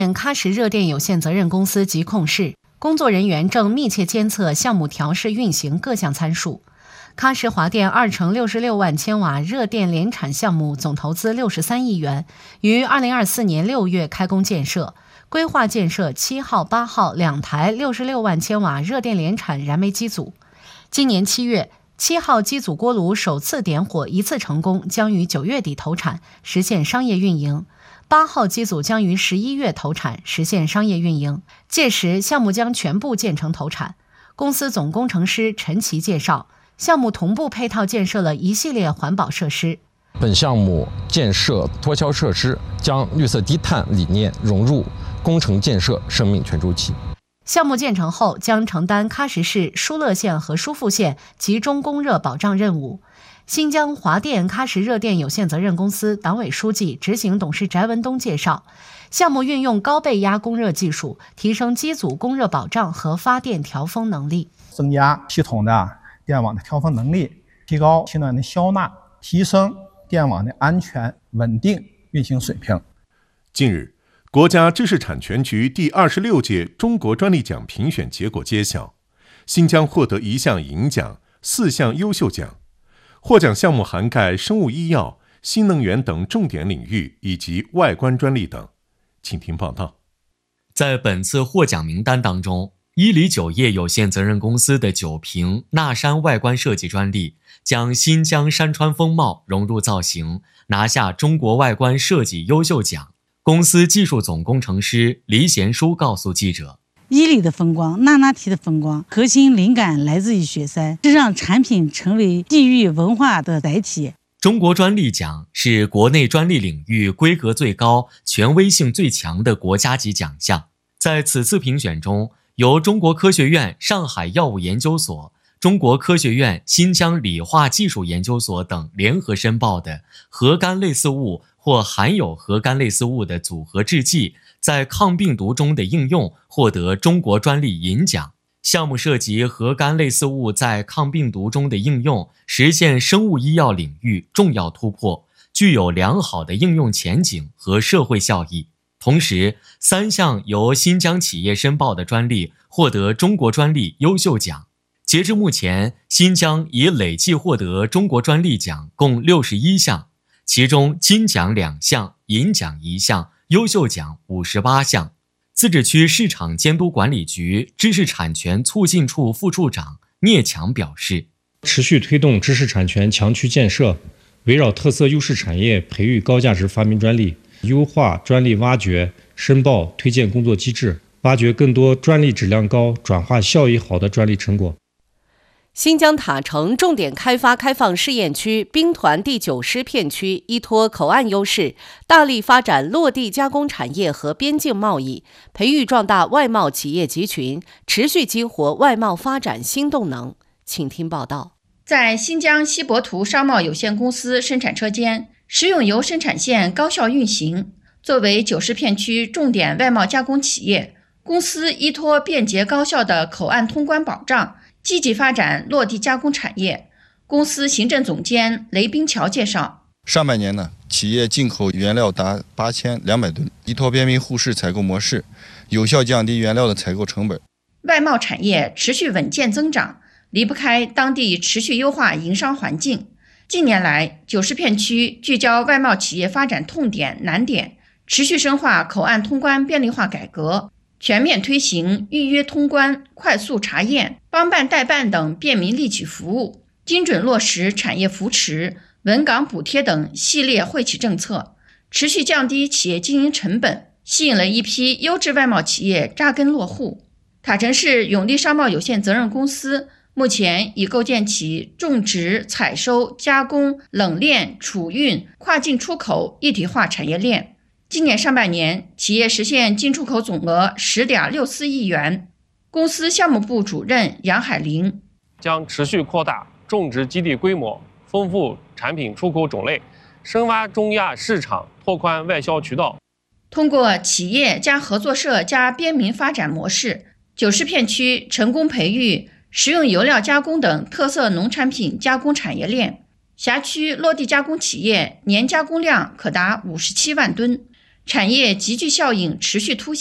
喀什热电有限责任公司疾控室，工作人员正密切监测项目调试运行各项参数。喀什华电2乘66万千瓦热电联产项目总投资63亿元，于2024年6月开工建设，规划建设7号、8号2台66万千瓦热电联产燃煤机组。今年7月，7号机组锅炉首次点火一次成功，将于9月底投产，实现商业运营。8号机组将于11月投产，实现商业运营。届时，项目将全部建成投产。公司总工程师陈奇介绍，项目同步配套建设了一系列环保设施。 本项目建设脱销设施，将绿色低碳理念融入工程建设生命全周期。 项目建成后，将承担喀什市疏勒县和疏附县集中供热保障任务。新疆华电喀什热电有限责任公司党委书记、执行董事翟文东介绍，项目运用高倍压供热技术，提升机组供热保障和发电调峰能力， 增加系统的电网的调峰能力，提高气暖的消纳，提升电网的安全稳定运行水平。 近日，国家知识产权局第26届中国专利奖评选结果揭晓，新疆获得1项银奖、4项优秀奖。获奖项目涵盖生物医药、新能源等重点领域以及外观专利等。请听报道。 在本次获奖名单当中，伊犁酒业有限责任公司的酒瓶纳山外观设计专利将新疆山川风貌融入造型，拿下中国外观设计优秀奖。公司技术总工程师黎贤书告诉记者， 伊犁的风光，那拉提的风光，核心灵感来自于雪山，是让产品成为地域文化的载体。 中国专利奖是国内专利领域规格最高、权威性最强的国家级奖项。在此次评选中，由中国科学院上海药物研究所、中国科学院新疆理化技术研究所等联合申报的核苷类似物或含有核苷类似物的组合制剂在抗病毒中的应用获得中国专利银奖。项目涉及核苷类似物在抗病毒中的应用，实现生物医药领域重要突破，具有良好的应用前景和社会效益。同时，3项由新疆企业申报的专利获得中国专利优秀奖。截至目前，新疆已累计获得中国专利奖共61项，其中金奖2项，银奖1项，优秀奖58项。自治区市场监督管理局知识产权促进处副处长聂强表示， 持续推动知识产权强区建设，围绕特色优势产业培育高价值发明专利，优化专利挖掘、申报、推荐工作机制，挖掘更多专利质量高、转化效益好的专利成果。 新疆塔城重点开发开放试验区兵团第9师片区依托口岸优势，大力发展落地加工产业和边境贸易，培育壮大外贸企业集群，持续激活外贸发展新动能。请听报道。 在新疆锡伯图商贸有限公司生产车间，食用油生产线高效运行。作为9师片区重点外贸加工企业，公司依托便捷高效的口岸通关保障，积极发展落地加工产业。公司行政总监雷冰桥介绍， 上半年企业进口原料达8200吨，依托便民互市采购模式，有效降低原料的采购成本。 外贸产业持续稳健增长，离不开当地持续优化营商环境。近年来，9师片区聚焦外贸企业发展痛点难点，持续深化口岸通关便利化改革，全面推行预约通关、快速查验、帮办代办等便民利企服务，精准落实产业扶持、稳岗补贴等系列惠企政策，持续降低企业经营成本，吸引了一批优质外贸企业扎根落户。塔城市永利商贸有限责任公司目前已构建起种植、采收、加工、冷链、储运、跨境出口一体化产业链。今年上半年，企业实现进出口总额10.64亿元。公司项目部主任杨海林将持续扩大种植基地规模，丰富产品出口种类，深挖中亚市场，拓宽外销渠道。 通过企业加合作社加边民发展模式，9师片区成功培育食用油料加工等特色农产品加工产业链，辖区落地加工企业年加工量可达57万吨。 产业集聚效应持续凸显。